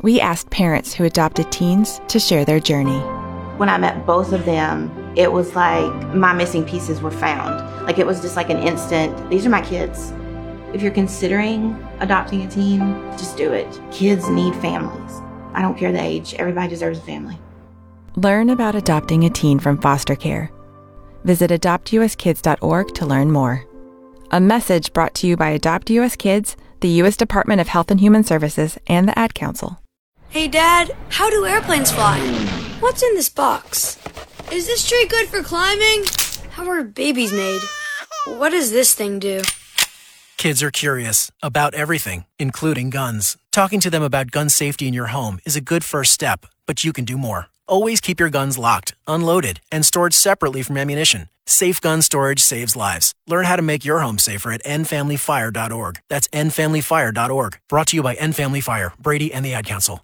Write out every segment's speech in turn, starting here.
We asked parents who adopted teens to share their journey. When I met both of them, it was like my missing pieces were found. Like it was just like an instant, these are my kids. If you're considering adopting a teen, just do it. Kids need families. I don't care the age. Everybody deserves a family. Learn about adopting a teen from foster care. Visit adoptuskids.org to learn more. A message brought to you by Adopt US Kids, the U.S. Department of Health and Human Services, and the Ad Council. Hey, Dad, how do airplanes fly? What's in this box? Is this tree good for climbing? How are babies made? What does this thing do? Kids are curious about everything, including guns. Talking to them about gun safety in your home is a good first step, but you can do more. Always keep your guns locked, unloaded, and stored separately from ammunition. Safe gun storage saves lives. Learn how to make your home safer at endfamilyfire.org. That's endfamilyfire.org. Brought to you by End Family Fire, Brady, and the Ad Council.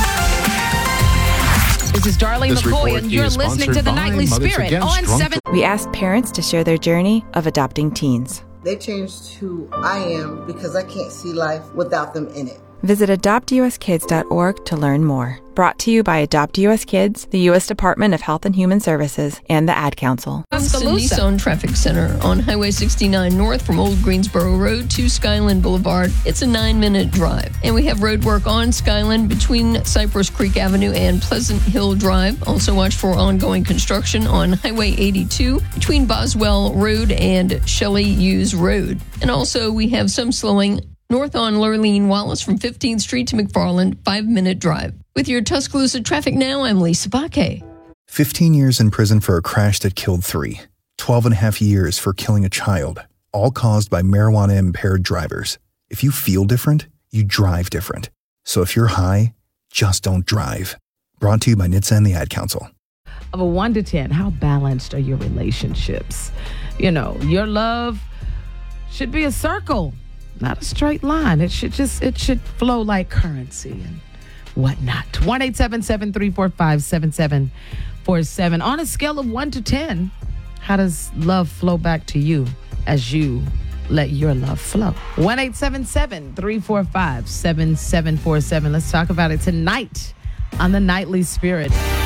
This is Darlene McCoy, and you're listening to The Nightly Spirit on 7. We asked parents to share their journey of adopting teens. They changed who I am because I can't see life without them in it. Visit adoptuskids.org to learn more. Brought to you by Adopt US Kids, the U.S. Department of Health and Human Services, and the Ad Council. Nissan Traffic Center on Highway 69 north from Old Greensboro Road to Skyland Boulevard. It's a 9-minute drive. And we have road work on Skyland between Cypress Creek Avenue and Pleasant Hill Drive. Also watch for ongoing construction on Highway 82 between Boswell Road and Shelley Hughes Road. And also we have some slowing north on Lurleen Wallace from 15th Street to McFarland, 5-minute drive. With your Tuscaloosa traffic now, I'm Lisa Baque. 15 years in prison for a crash that killed 3. 12 and a half years for killing a child, all caused by marijuana-impaired drivers. If you feel different, you drive different. So if you're high, just don't drive. Brought to you by NHTSA and the Ad Council. Of a 1 to 10, how balanced are your relationships? You know, your love should be a circle, not a straight line. It should flow like currency and whatnot. 1-877-345-7747. On a scale of 1 to 10, how does love flow back to you as you let your love flow? 1-877-345-7747. Let's talk about it tonight on The Nightly Spirit.